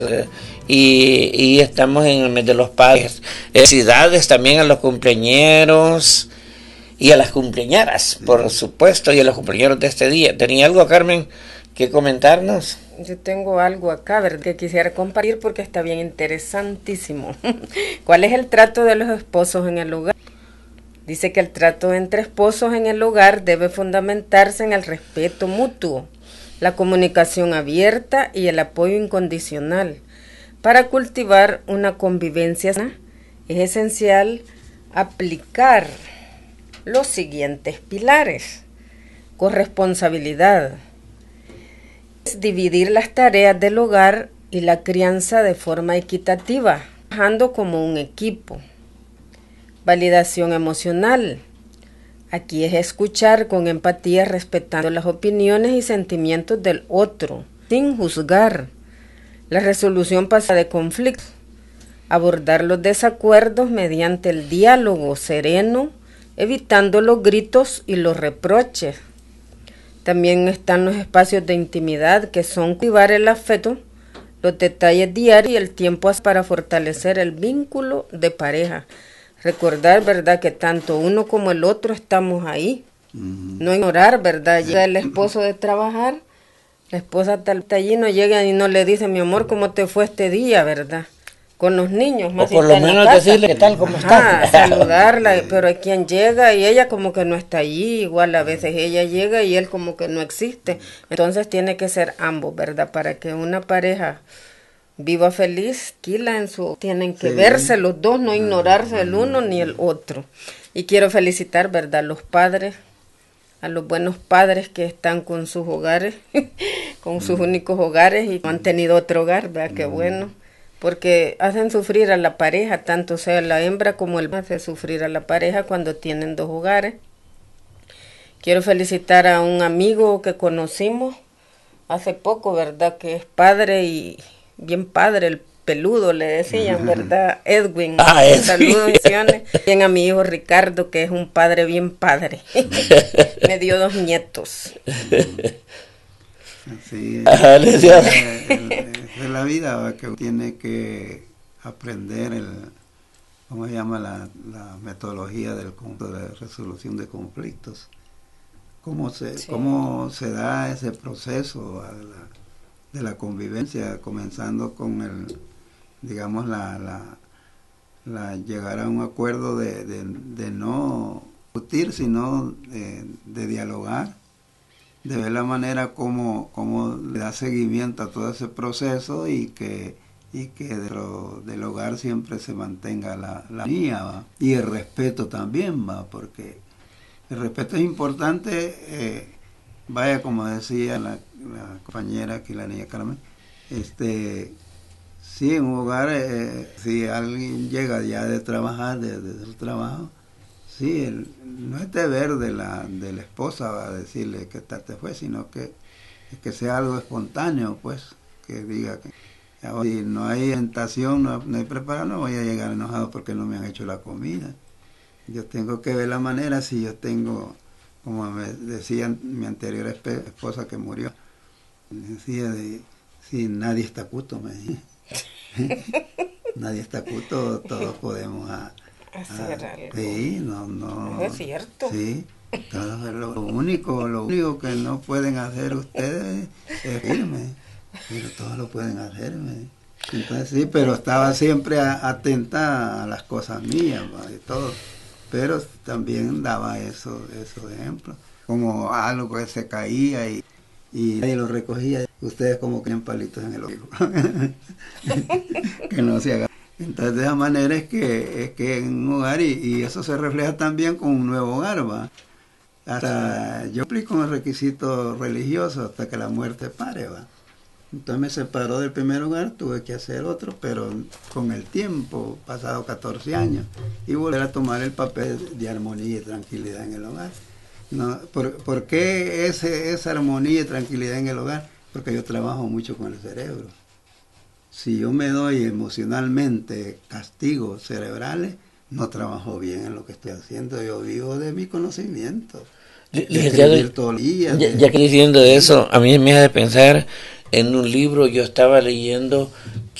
y estamos en el mes de los padres. Felicidades también a los cumpleañeros y a las cumpleañeras, por supuesto, y a los cumpleañeros de este día. ¿Tenía algo, Carmen, que comentarnos? Yo tengo algo acá, ¿verdad?, que quisiera compartir porque está bien interesantísimo. ¿Cuál es el trato de los esposos en el hogar? Dice que el trato entre esposos en el hogar debe fundamentarse en el respeto mutuo, la comunicación abierta y el apoyo incondicional. Para cultivar una convivencia sana, es esencial aplicar los siguientes pilares. Corresponsabilidad. Es dividir las tareas del hogar y la crianza de forma equitativa, trabajando como un equipo. Validación emocional. Aquí es escuchar con empatía, respetando las opiniones y sentimientos del otro, sin juzgar. La resolución pasada de conflictos. Abordar los desacuerdos mediante el diálogo sereno, evitando los gritos y los reproches. También están los espacios de intimidad, que son cultivar el afecto, los detalles diarios y el tiempo para fortalecer el vínculo de pareja. Recordar, ¿verdad?, que tanto uno como el otro estamos ahí. No ignorar, ¿verdad? Llega el esposo de trabajar, la esposa está allí, no llega y no le dice, mi amor, ¿cómo te fue este día, verdad? Con los niños, más o por lo menos decirle qué tal, cómo está. Saludarla, pero hay quien llega y ella como que no está allí, igual a veces ella llega y él como que no existe. Entonces tiene que ser ambos, ¿verdad? Para que una pareja viva feliz, tienen que verse los dos, no ignorarse el uno ni el otro. Y quiero felicitar, ¿verdad?, a los padres, a los buenos padres que están con sus hogares, con sus únicos hogares y no han tenido otro hogar, ¿verdad? Qué bueno, porque hacen sufrir a la pareja, tanto sea la hembra como el hace sufrir a la pareja cuando tienen dos hogares. Quiero felicitar a un amigo que conocimos hace poco, ¿verdad?, que es padre y bien padre, el peludo le decían, ¿verdad? Edwin. Saludos, bien a mi hijo Ricardo, que es un padre bien padre. Me dio 2 nietos. Sí, es la vida, ¿va?, que tiene que aprender ¿cómo se llama? La metodología del de resolución de conflictos. ¿Cómo se da ese proceso de la convivencia, comenzando con digamos, llegar a un acuerdo de no discutir, sino de dialogar, de ver la manera como le da seguimiento a todo ese proceso y que dentro del hogar siempre se mantenga la armonía, ¿va? Y el respeto también, ¿va? Porque el respeto es importante, vaya, como decía la compañera aquí, la niña Carmen, sí, en un hogar, si alguien llega ya de trabajar, de su trabajo, sí, no es deber de la esposa, va a decirle que tal te fue, sino que sea algo espontáneo, pues, que diga que si no hay tentación, no hay preparado, no voy a llegar enojado porque no me han hecho la comida. Yo tengo que ver la manera, si yo tengo, como me decía mi anterior esposa que murió, me decía si nadie está cuto, me decía. Nadie está cuto, todos podemos hacer algo. Sí, no. Es cierto. Sí, lo único que no pueden hacer ustedes es irme, pero todos lo pueden hacer, entonces sí, pero estaba siempre atenta a las cosas mías, y todo, pero también daba esos ejemplos, como algo que se caía y nadie lo recogía, ustedes como que tienen palitos en el ojo, que no se haga. Entonces de esa manera es que en un hogar, y eso se refleja también con un nuevo hogar, ¿va? Hasta yo aplico un requisito religioso hasta que la muerte pare, ¿va? Entonces me separó del primer hogar, tuve que hacer otro, pero con el tiempo, pasado 14 años, y volver a tomar el papel de armonía y tranquilidad en el hogar. No, ¿por qué esa armonía y tranquilidad en el hogar? Porque yo trabajo mucho con el cerebro. Si yo me doy emocionalmente castigos cerebrales, no trabajo bien en lo que estoy haciendo. Yo vivo de mi conocimiento. Ya que diciendo eso, a mí me hace pensar en un libro. Yo estaba leyendo